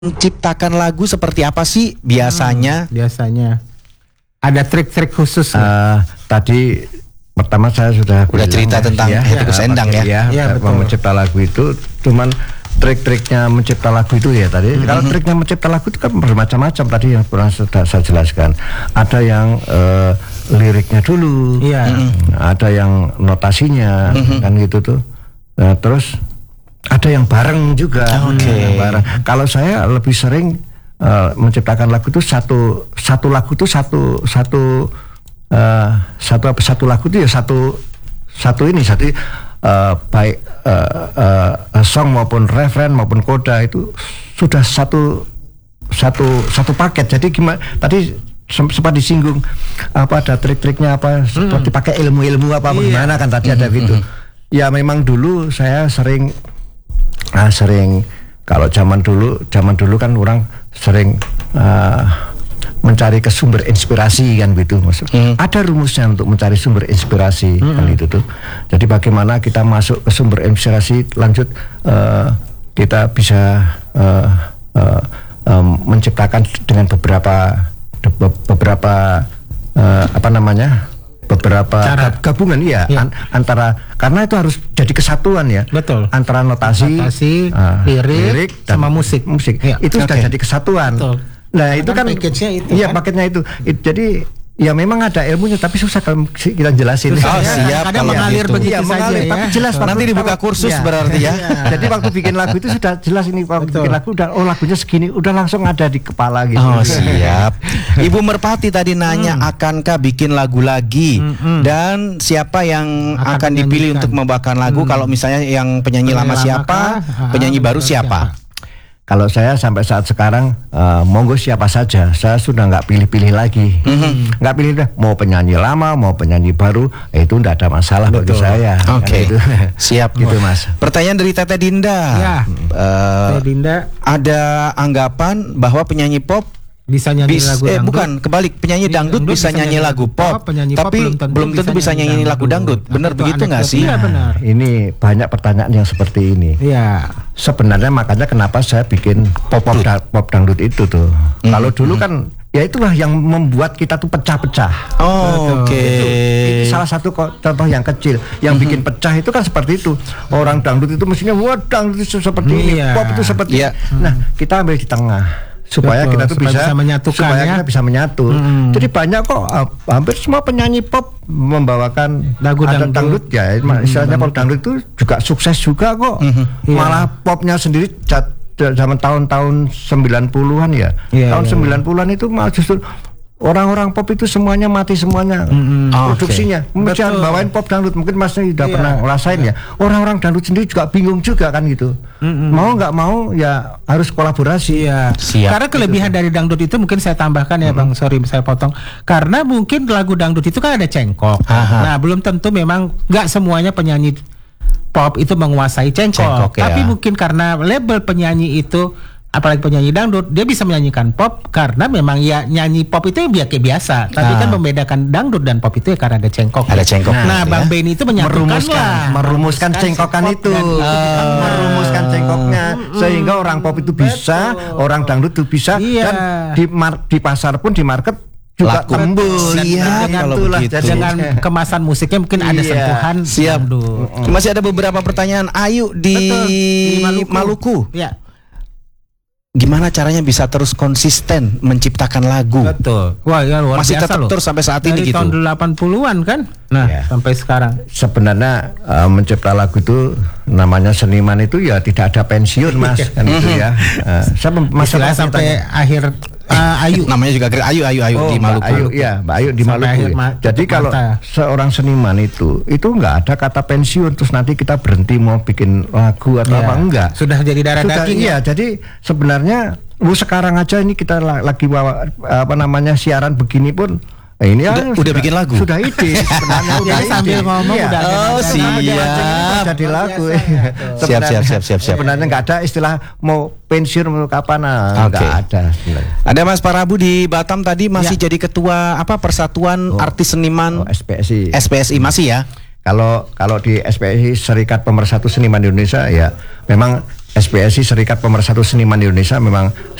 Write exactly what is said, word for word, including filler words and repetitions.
Menciptakan lagu seperti apa sih biasanya? Hmm, biasanya ada trik-trik khusus. Uh, tadi pertama saya sudah udah cerita tentang ya, Hetty Koes Endang ya. Ya, ya mencipta lagu itu cuman trik-triknya mencipta lagu itu ya tadi. Mm-hmm. Kalau triknya mencipta lagu itu kan bermacam-macam tadi yang pernah sudah saya jelaskan. Ada yang uh, liriknya dulu, yeah. mm-hmm. ada yang notasinya, mm-hmm. kan gitu tuh. Nah, terus ada yang bareng juga. Oke. Okay. Bareng. Kalau saya lebih sering uh, menciptakan lagu itu satu satu lagu itu satu satu uh, satu apa satu lagu itu ya satu satu ini satu uh, baik uh, uh, song maupun referen maupun koda itu sudah satu satu satu paket. Jadi gimana tadi sempat disinggung apa ada trik-triknya apa seperti mm. pakai ilmu-ilmu apa iya. bagaimana kan tadi mm-hmm. ada gitu. Ya memang dulu saya sering Nah, sering kalau zaman dulu, zaman dulu kan orang sering uh, mencari ke sumber inspirasi kan gitu, maksud. Hmm. Ada rumusnya untuk mencari sumber inspirasi hmm. kan itu tuh. Jadi bagaimana kita masuk ke sumber inspirasi, lanjut uh, kita bisa uh, uh, um, menciptakan dengan beberapa beberapa uh, apa namanya? beberapa Cara. gabungan iya ya. an, antara karena itu harus jadi kesatuan ya. Betul. Antara notasi, notasi uh, lirik, lirik dan sama musik. Musik. Ya. Itu okay. sudah jadi kesatuan. Betul. Nah, itu kan paketnya itu. Iya, kan? paketnya itu. It, jadi ya memang ada ilmunya tapi susah kalau kita jelasin. Oh, ya. Siap. Kadang mengalir gitu. begitu ya, saja mengalir, ya. tapi jelas Nanti waktu, dibuka kursus ya. berarti ya. Jadi waktu bikin lagu itu sudah jelas ini waktu Betul. bikin lagu udah oh lagunya segini udah langsung ada di kepala gitu. Oh, siap. Ibu Merpati tadi nanya hmm. akankah bikin lagu lagi hmm. dan siapa yang akan, akan dipilih untuk membawakan lagu hmm. kalau misalnya yang penyanyi, penyanyi lama siapa, lama penyanyi ah, baru siapa? siapa? Kalau saya sampai saat sekarang uh, monggo siapa saja, saya sudah nggak pilih-pilih lagi, nggak mm-hmm. pilih mau penyanyi lama, mau penyanyi baru, eh, itu nggak ada masalah. Betul. Bagi saya. Oke, okay. Gitu. Siap gitu Mas. Pertanyaan dari Teteh Dinda. Ya. Uh, Teteh Dinda. Ada anggapan bahwa penyanyi pop bisa nyanyi Bis, lagu eh, dangdut. Bukan, kebalik penyanyi dangdut, dangdut bisa, bisa nyanyi lagu pop, tapi pop belum tentu, belum tentu bisa nyanyi, nyanyi lagu dangdut. Benar begitu nggak sih? Iya benar. Ini banyak pertanyaan yang seperti ini. Iya. Sebenarnya makanya kenapa saya bikin pop pop, da, pop dangdut itu tuh. Mm-hmm. Kalau dulu kan ya itulah yang membuat kita tuh pecah-pecah. Oh, oke. Okay. Itu salah satu contoh yang kecil yang mm-hmm. bikin pecah itu kan seperti itu. Orang dangdut itu mestinya wah dangdut itu seperti mm, ini, iya. pop itu seperti iya. ini. Nah, kita ambil di tengah. Supaya Betul, kita tuh supaya bisa, bisa menyatukan supaya ya? kita bisa menyatu. Hmm. Jadi banyak kok uh, hampir semua penyanyi pop membawakan lagu dangdut, dangdut ya. Hmm. Istilahnya pop dangdut itu juga sukses juga kok. Hmm. Malah yeah. popnya sendiri jat, zaman tahun-tahun sembilan puluhan ya. Yeah, tahun yeah, sembilan puluhan yeah. itu malah justru orang-orang pop itu semuanya mati semuanya mm-hmm. produksinya. Okay. Mesti bawain pop dangdut mungkin Masnya sudah yeah. pernah ngerasain yeah. ya. Orang-orang dangdut sendiri juga bingung juga kan gitu. Mm-hmm. Mau nggak mau ya harus kolaborasi. Iya. Siap. Karena kelebihan gitu. Dari dangdut itu mungkin saya tambahkan ya mm-hmm. Bang, sorry saya potong. Karena mungkin lagu dangdut itu kan ada cengkok. Aha. Nah belum tentu memang nggak semuanya penyanyi pop itu menguasai cengkok. cengkok ya. Tapi mungkin karena label penyanyi itu apalagi penyanyi dangdut dia bisa menyanyikan pop karena memang ya nyanyi pop itu ya biasa tapi ah. kan membedakan dangdut dan pop itu ya karena ada cengkok ada cengkok nah, nah Bang ya. Benny itu menyatukan merumuskan, lah merumuskan cengkokan itu uh. merumuskan cengkoknya mm. sehingga orang pop itu bisa Betul. Orang dangdut itu bisa iya. Dan di, mar- di pasar pun di market juga tembus siap dengan, kalau begitu. Dengan kemasan musiknya mungkin ada iya. sentuhan siap dangdut. Masih ada beberapa pertanyaan Ayu di, di Maluku, Maluku. Ya. Gimana caranya bisa terus konsisten menciptakan lagu? Betul. Wah, ya luar masih biasa tetap loh. terus sampai saat Dari ini gitu. Tahun delapan puluhan kan? Nah, ya. Sampai sekarang. Sebenarnya uh, mencipta lagu itu namanya seniman itu ya tidak ada pensiun Mas kan itu ya. Uh, saya masalah sampai akhir uh, Ayu. Namanya juga Ayu Ayu Ayu oh, di Maluku. Ayu ya, Mbak Ayu di Maluku. Ya. Ma- Jadi kalau mata. Seorang seniman itu itu enggak ada kata pensiun terus nanti kita berhenti mau bikin lagu atau ya. Apa enggak. Sudah jadi darah Sudah, daging. Iya, ya? Jadi sebenarnya lu sekarang aja ini kita lagi bawa apa namanya siaran begini pun ini udah, ya, udah sudah bikin lagu sudah ide sebenarnya udah ide. Sambil ngomong iya. udah oh siap jadi lagu siap siap siap siap siap sebenarnya nggak ada istilah mau pensiun mau kapan nah, okay. nggak ada sebenarnya. Ada Mas Parabu di Batam tadi masih ya. Jadi ketua apa Persatuan oh. Artis Seniman oh, S P S I S P S I masih ya. Kalau kalau di S P S I Serikat Pemersatu Seniman Indonesia ya memang S P S I Serikat Pemersatu Seniman Indonesia memang